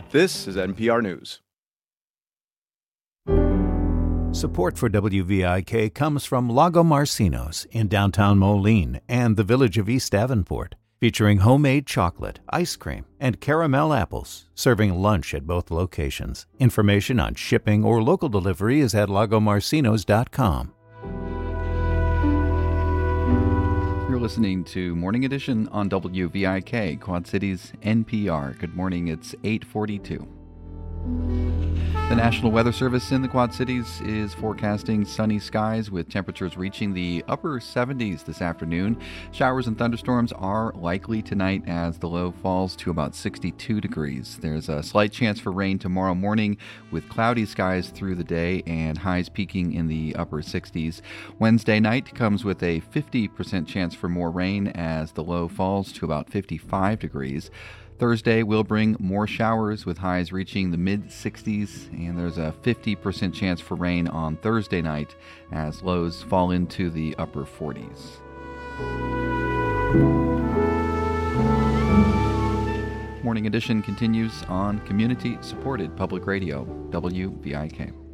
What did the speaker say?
This is NPR News. Support for WVIK comes from Lago Marcinos in downtown Moline and the village of East Davenport, featuring homemade chocolate, ice cream, and caramel apples, serving lunch at both locations. Information on shipping or local delivery is at lagomarcinos.com. You're listening to Morning Edition on WVIK, Quad Cities NPR. Good morning, it's 8:42. The National Weather Service in the Quad Cities is forecasting sunny skies with temperatures reaching the upper 70s this afternoon. Showers and thunderstorms are likely tonight as the low falls to about 62 degrees. There's a slight chance for rain tomorrow morning with cloudy skies through the day and highs peaking in the upper 60s. Wednesday night comes with a 50% chance for more rain as the low falls to about 55 degrees. Thursday will bring more showers with highs reaching the mid-60s, and there's a 50% chance for rain on Thursday night as lows fall into the upper 40s. Morning Edition continues on community-supported public radio, WVIK.